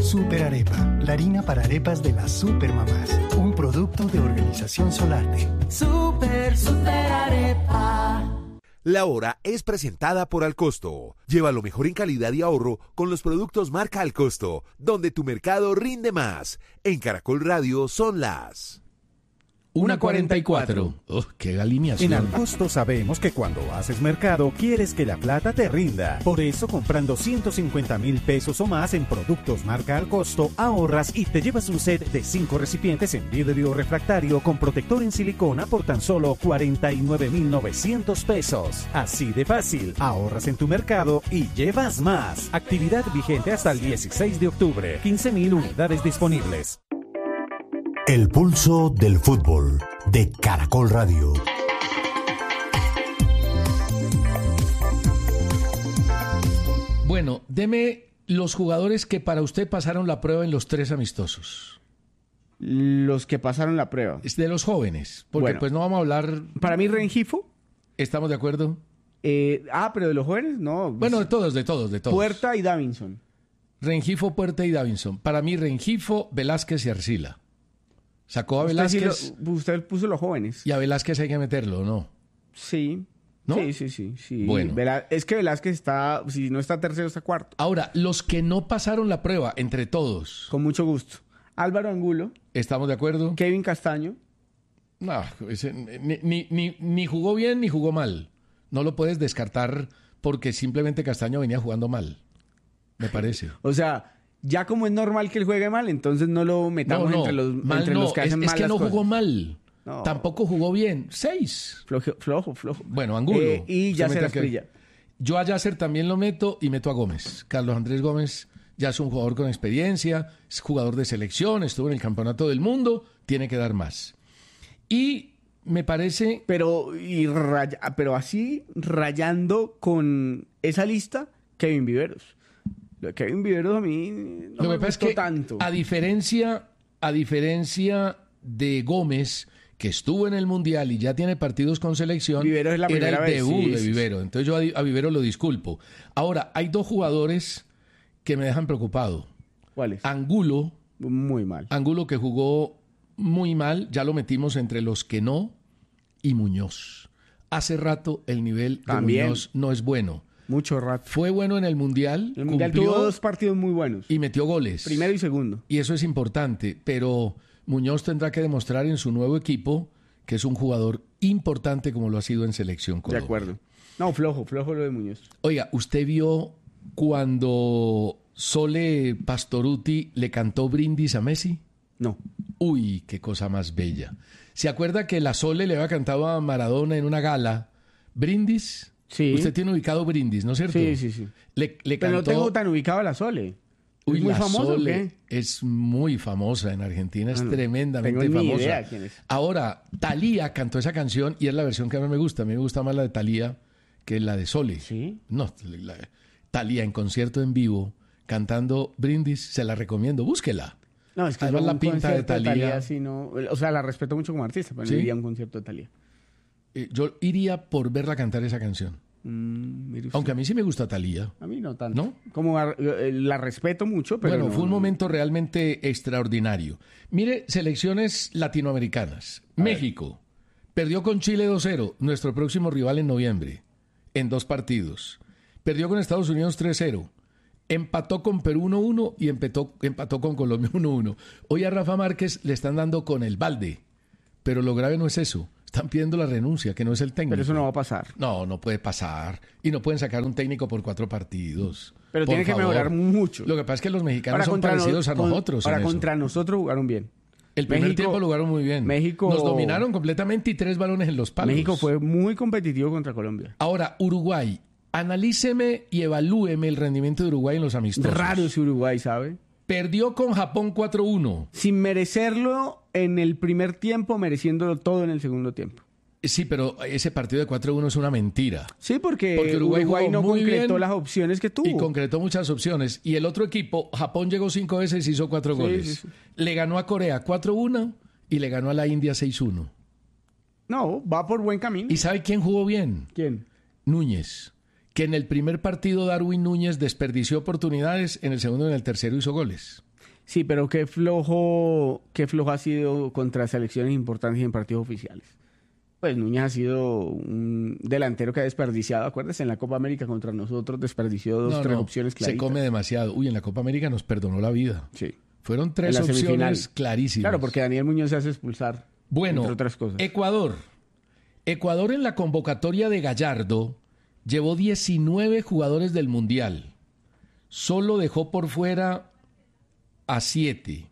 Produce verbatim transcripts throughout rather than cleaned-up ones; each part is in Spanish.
Super Arepa, la harina para arepas de las supermamás. Un producto de Organización Solarte. Super, super arepa. La Hora es presentada por Alcosto. Lleva lo mejor en calidad y ahorro con los productos marca Alcosto, donde tu mercado rinde más. En Caracol Radio son las una cuarenta y cuatro. Oh, ¡qué alineación! En Alcosto sabemos que cuando haces mercado quieres que la plata te rinda. Por eso, comprando ciento cincuenta mil pesos o más en productos marca Alcosto, ahorras y te llevas un set de cinco recipientes en vidrio refractario con protector en silicona por tan solo cuarenta y nueve mil novecientos pesos. Así de fácil, ahorras en tu mercado y llevas más. Actividad vigente hasta el dieciséis de octubre. quince mil unidades disponibles. El pulso del fútbol de Caracol Radio. Bueno, deme los jugadores que para usted pasaron la prueba en los tres amistosos. Los que pasaron la prueba. Es de los jóvenes, porque Bueno. pues no vamos a hablar... Para mí, Rengifo. ¿Estamos de acuerdo? Eh, ah, pero de los jóvenes, no. Bueno, de todos, de todos, de todos. Puerta y Davinson. Rengifo, Puerta y Davinson. Para mí, Rengifo, Velázquez y Arcila. Sacó a Usted, Velázquez sí lo- usted puso los jóvenes. y a Velázquez hay que meterlo, ¿no? Sí. ¿No? Sí, sí, sí. sí. Bueno. Velá- es que Velázquez está, si no está tercero, está cuarto. Ahora, los que no pasaron la prueba, entre todos, Con mucho gusto. Álvaro Angulo, ¿estamos de acuerdo? Kevin Castaño. No, ese ni, ni, ni, ni jugó bien ni jugó mal. No lo puedes descartar porque simplemente Castaño venía jugando mal, me parece. O sea, ya como es normal que él juegue mal, entonces no lo metamos entre los, mal entre no. los que hacen es, es mal que las no cosas. jugó mal. No. Tampoco jugó bien. Seis. Flojo, flojo, flojo. Bueno, Angulo. Eh, y Usted Yasser mete a que- Asprilla. Yo a Yasser también lo meto y meto a Gómez. Carlos Andrés Gómez ya es un jugador con experiencia, es jugador de selección, estuvo en el campeonato del mundo, tiene que dar más. Y me parece... Pero, y raya- pero así, rayando con esa lista, Kevin Viveros. Lo de Kevin Viveros a mí no Lo me que pasa es gustó que, tanto. a diferencia, a diferencia de Gómez, que estuvo en el Mundial y ya tiene partidos con selección, Vivero es la era primera el vez, debut sí, de sí, Vivero. Entonces yo a, a Vivero lo disculpo. Ahora, hay dos jugadores que me dejan preocupado. ¿Cuál es? Angulo, Muy mal. Angulo que jugó muy mal, ya lo metimos entre los que no, y Muñoz. Hace rato el nivel de También. Muñoz no es bueno. Mucho rato. Fue bueno en el Mundial, El Mundial cumplió tuvo dos partidos muy buenos. y metió goles. Primero y segundo. Y eso es importante, pero Muñoz tendrá que demostrar en su nuevo equipo que es un jugador importante como lo ha sido en Selección De Colombia. acuerdo. No, flojo, flojo lo de Muñoz. Oiga, ¿usted vio cuando Sole Pastoruti le cantó brindis a Messi? No. Uy, qué cosa más bella. ¿Se acuerda que la Sole le había cantado a Maradona en una gala brindis? Sí. Usted tiene ubicado brindis, ¿no es cierto? Sí, sí, sí. Le, le Pero no cantó... tengo tan ubicado a la Sole. Uy, ¿Es muy la famosa o Sole qué? es muy famosa en Argentina, es Ah, no. tremendamente Tengo ni famosa. idea quién es. Ahora, Thalía cantó esa canción y es la versión que a mí me gusta. A mí me gusta más la de Thalía que la de Sole. ¿Sí? No, la, Thalía en concierto en vivo, cantando Brindis, se la recomiendo, búsquela. No, es que Además, yo la un pinta de concierto Thalía. sí no, o sea, la respeto mucho como artista, pero ¿Sí? no iría a un concierto de Thalía. Eh, yo iría por verla cantar esa canción. Mm, mire usted. Aunque a mí sí me gusta Thalía. A mí no tanto. ¿No? Como a- eh, la respeto mucho, pero Bueno, no, fue un no. momento realmente extraordinario. Mire, selecciones latinoamericanas. México perdió con Chile dos cero, nuestro próximo rival en noviembre, en dos partidos. Perdió con Estados Unidos tres cero. Empató con Perú uno uno y empató, empató con Colombia uno uno. Hoy a Rafa Márquez le están dando con el balde, pero lo grave no es eso. Están pidiendo la renuncia, que no es el técnico. Pero eso no va a pasar. No, no puede pasar. Y no pueden sacar un técnico por cuatro partidos. Pero Por tiene que favor. mejorar mucho. Lo que pasa es que los mexicanos Ahora son contra parecidos no- a con- nosotros. Ahora en eso. contra nosotros jugaron bien. El primer México- tiempo lo jugaron muy bien. México- Nos dominaron completamente y tres balones en los palos. México fue muy competitivo contra Colombia. Ahora, Uruguay. Analíceme y evalúeme el rendimiento de Uruguay en los amistosos. Raro ese Uruguay, ¿sabe? Perdió con Japón cuatro uno. Sin merecerlo en el primer tiempo, mereciéndolo todo en el segundo tiempo. Sí, pero ese partido de cuatro uno es una mentira. Sí, porque, Porque Uruguay Uruguay, jugó no muy concretó bien las opciones que tuvo. Y concretó muchas opciones. Y el otro equipo, Japón llegó cinco veces y hizo cuatro Sí, goles. sí, sí. Le ganó a Corea cuatro uno y le ganó a la India seis uno. No, va por buen camino. ¿Y sabe quién jugó bien? ¿Quién? Núñez. Que en el primer partido Darwin Núñez desperdició oportunidades, en el segundo y en el tercero hizo goles. Sí, pero qué flojo, qué flojo ha sido contra selecciones importantes en partidos oficiales. Pues Núñez ha sido un delantero que ha desperdiciado, acuérdese, en la Copa América contra nosotros desperdició dos, No, tres no, opciones claritas. se come demasiado. Uy, en la Copa América nos perdonó la vida. Sí. Fueron tres En la opciones semifinal. clarísimas. Claro, porque Daniel Muñoz se hace expulsar, Bueno, entre otras cosas. Ecuador. Ecuador en la convocatoria de Gallardo llevó diecinueve jugadores del Mundial. Solo dejó por fuera a siete.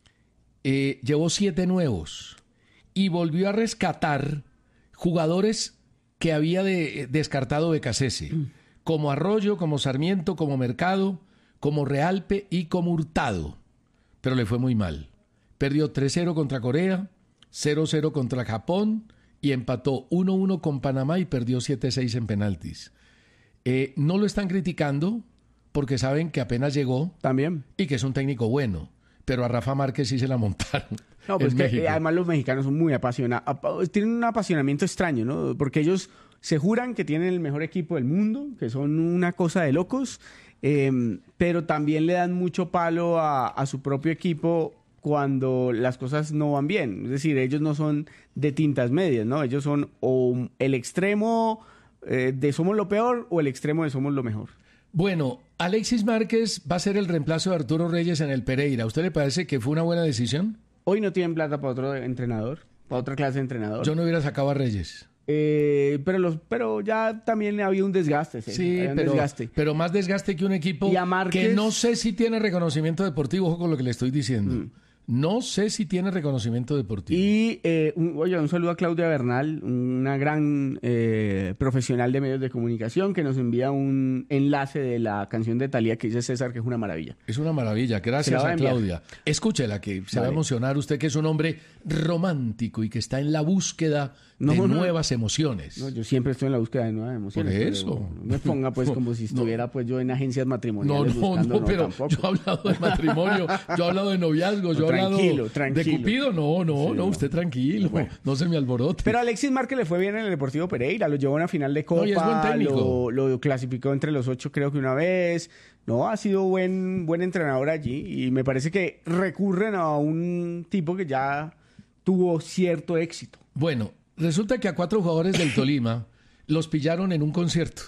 Eh, llevó siete nuevos. Y volvió a rescatar jugadores que había de, descartado Becasese. Mm. Como Arroyo, como Sarmiento, como Mercado, como Realpe y como Hurtado. Pero le fue muy mal. Perdió tres cero contra Corea, cero cero contra Japón y empató uno uno con Panamá y perdió siete seis en penaltis. Eh, no lo están criticando porque saben que apenas llegó. También. Y que es un técnico bueno. Pero a Rafa Márquez sí se la montaron. No, pues que eh, además los mexicanos son muy apasionados. Tienen un apasionamiento extraño, ¿no? Porque ellos se juran que tienen el mejor equipo del mundo, que son una cosa de locos, eh, pero también le dan mucho palo a, a su propio equipo cuando las cosas no van bien. Es decir, ellos no son de tintas medias, ¿no? Ellos son o el extremo eh, de somos lo peor o el extremo de somos lo mejor. Bueno, Alexis Márquez va a ser el reemplazo de Arturo Reyes en el Pereira. ¿A usted le parece que fue una buena decisión? Hoy no tienen plata para otro entrenador, para otra clase de entrenador. Yo no hubiera sacado a Reyes. Eh, pero los, pero ya también había un desgaste. ¿sí? Sí, un pero, desgaste. pero más desgaste que un equipo Márquez... que no sé si tiene reconocimiento deportivo. Ojo con lo que le estoy diciendo. Mm. No sé si tiene reconocimiento deportivo. Y, eh, un, oye, un saludo a Claudia Bernal, una gran eh, profesional de medios de comunicación que nos envía un enlace de la canción de Thalía que dice César que es una maravilla. Es una maravilla, gracias a, a Claudia. Escúchela, que se vale. va a emocionar usted, que es un hombre romántico y que está en la búsqueda no, de no, nuevas emociones. No, yo siempre estoy en la búsqueda de nuevas emociones. Por eso. No me ponga pues como si estuviera pues yo en agencias matrimoniales No, no, buscando, no, no, pero tampoco. yo he hablado de matrimonio, yo he hablado de noviazgo, yo he hablado tranquilo, tranquilo. de Cupido. No, no, sí, no, usted tranquilo, bueno. no se me alborote. Pero a Alexis Márquez le fue bien en el Deportivo Pereira, lo llevó a una final de Copa, no, y es buen técnico. Lo, lo clasificó entre los ocho creo que una vez. No, ha sido buen, buen entrenador allí y me parece que recurren a un tipo que ya tuvo cierto éxito. Bueno, resulta que a cuatro jugadores del Tolima los pillaron en un concierto.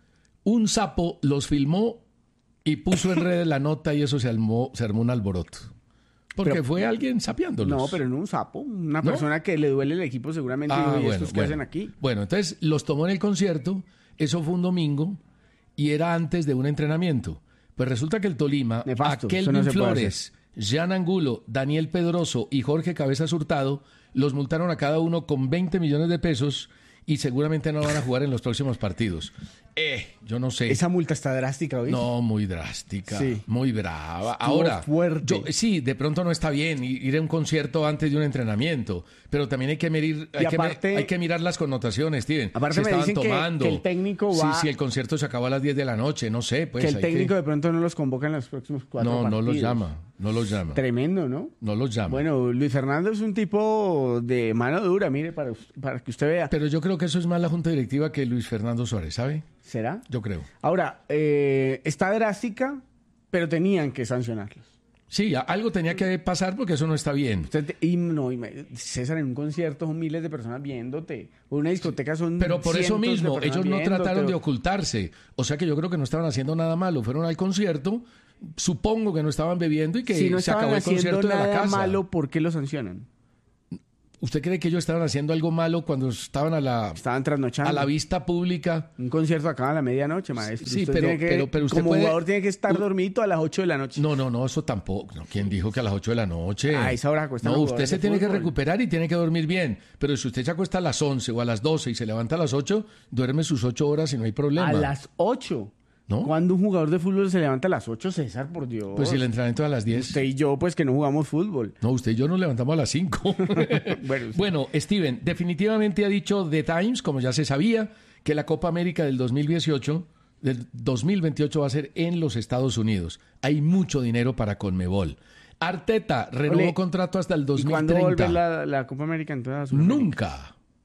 Un sapo los filmó y puso en redes la nota y eso se armó, se armó un alboroto. Porque pero, fue alguien sapeándolos. No, pero no un sapo, una ¿No? persona que le duele el equipo seguramente. Ah, y bueno, estos que bueno. hacen aquí. Bueno, entonces los tomó en el concierto, eso fue un domingo y era antes de un entrenamiento. Pues resulta que el Tolima, Nefasto, a Kelvin no Flores, Jean Angulo, Daniel Pedroso y Jorge Cabezas Hurtado los multaron a cada uno con veinte millones de pesos y seguramente no van a jugar en los próximos partidos. Eh, yo no sé. Esa multa está drástica, ¿oíste? No, muy drástica, sí. muy brava. Ahora, fuerte. Yo, sí, de pronto no está bien ir a un concierto antes de un entrenamiento, pero también hay que medir, hay, aparte, que, hay que mirar las connotaciones, Steven. Aparte si me estaban dicen tomando, que, que el técnico va... Sí, si el concierto se acabó a las diez de la noche, no sé, pues. Que el técnico que... de pronto no los convoca en los próximos cuatro no, partidos. No, no los llama, no los llama. Tremendo, ¿no? No los llama. Bueno, Luis Fernando es un tipo de mano dura, mire, para, para que usted vea. Pero yo creo que eso es más la Junta Directiva que Luis Fernando Suárez, ¿sabe? ¿Será? Yo creo. Ahora, eh, está drástica, pero tenían que sancionarlos. Sí, algo tenía que pasar porque eso no está bien. Usted, y no, y me, César, en un concierto son miles de personas viéndote. O una discoteca son Pero por eso mismo, ellos no trataron o... de ocultarse. O sea que yo creo que no estaban haciendo nada malo. Fueron al concierto, supongo que no estaban bebiendo y que si no se acabó el concierto de la casa. Si no estaban haciendo nada malo, ¿por qué lo sancionan? ¿Usted cree que ellos estaban haciendo algo malo cuando estaban a la estaban trasnochando a la vista pública? Un concierto acaba a la medianoche, maestro. Sí, usted pero, tiene que, pero, pero usted como puede... jugador tiene que estar dormido a las ocho de la noche. No, no, no, eso tampoco. No, ¿quién dijo que a las ocho de la noche? A esa hora cuesta. No, usted se tiene que recuperar y tiene que dormir bien. Pero si usted se acuesta a las once o a las doce y se levanta a las ocho, duerme sus ocho horas y no hay problema. A las ocho. ¿No? ¿Cuándo un jugador de fútbol se levanta a las ocho, César, por Dios? Pues si el entrenamiento es a las diez. Usted y yo, pues que no jugamos fútbol. No, usted y yo nos levantamos a las cinco. bueno, sí. bueno, Steven, definitivamente ha dicho The Times, como ya se sabía, que la Copa América del dos mil dieciocho, del dos mil veintiocho va a ser en los Estados Unidos. Hay mucho dinero para Conmebol. Arteta renovó Ole, contrato hasta el dos mil treinta. ¿Y cuándo vuelve la, la Copa América entonces? Nunca.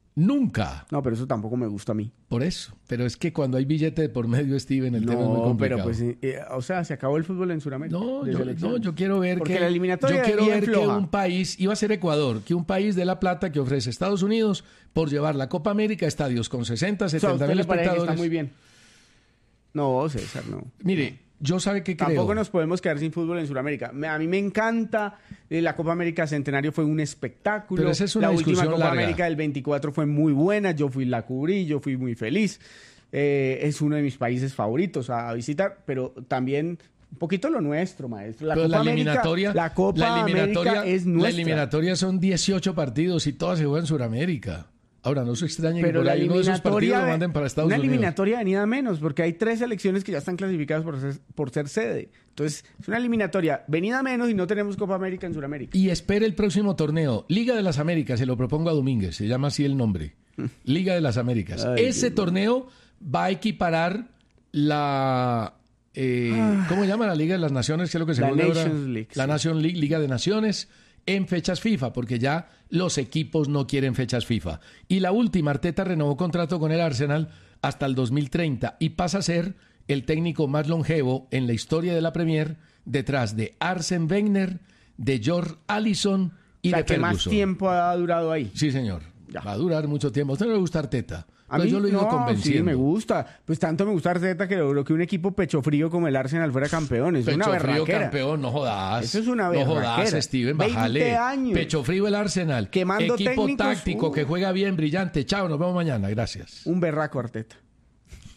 Nunca. No, pero eso tampoco me gusta a mí. Por eso. Pero es que cuando hay billete de por medio, Steven, el no, tema es muy complicado. pero pues, eh, o sea, se acabó el fútbol en Sudamérica. No, yo, no, yo quiero ver Porque que, la eliminatoria yo quiero bien ver que floja. un país, iba a ser Ecuador, que un país de la plata que ofrece Estados Unidos por llevar la Copa América a estadios con sesenta, O sea, ¿a setenta usted mil le parece que espectadores. está muy bien? No, César, no. Mire, yo sabe que creo. Tampoco nos podemos quedar sin fútbol en Sudamérica. Me- A mí me encanta. eh, La Copa América Centenario fue un espectáculo. Pero esa es una la última discusión Copa larga. América del veinticuatro fue muy buena. Yo fui, la cubrí, yo fui muy feliz. Eh, es uno de mis países favoritos a visitar, pero también un poquito lo nuestro, maestro. La Pero Copa la eliminatoria, América, la Copa la eliminatoria, América es la nuestra. eliminatoria son dieciocho partidos y todas se juegan en Sudamérica. Ahora, no se extrañe que Pero por la ahí uno de esos partidos eliminatoria, lo manden para Estados una Unidos. eliminatoria venida menos, porque hay tres selecciones que ya están clasificadas por ser, por ser sede. Entonces, es una eliminatoria venida menos y no tenemos Copa América en Sudamérica. Y espere el próximo torneo. Liga de las Américas, se lo propongo a Domínguez, se llama así el nombre. Liga de las Américas. Ay, Ese Dios torneo va a equiparar la... eh, ¿Cómo se llama la Liga de las Naciones? ¿Qué es lo que se La juega ahora? Nations League, La sí. Nation League, Liga de Naciones, en fechas FIFA, porque ya los equipos no quieren fechas FIFA. Y la última, Arteta renovó contrato con el Arsenal hasta el dos mil treinta y pasa a ser el técnico más longevo en la historia de la Premier, detrás de Arsene Wenger, de George Allison y O sea, de que más Ferguson. tiempo ha durado ahí. Sí, señor. Ya. Va a durar mucho tiempo. ¿A usted no le gusta Arteta? A Pues mí yo lo he ido no, convenciendo. sí, me gusta. Pues tanto me gusta Arteta que logró que un equipo pecho frío como el Arsenal fuera campeón. Es una Pecho frío berraquera. campeón, no jodas. Eso es una No berraquera. jodas, Steven, bájale. veinte años. Pecho frío el Arsenal. Quemando Equipo técnicos, táctico uh. que juega bien, brillante. Chao, nos vemos mañana. Gracias. Un berraco Arteta.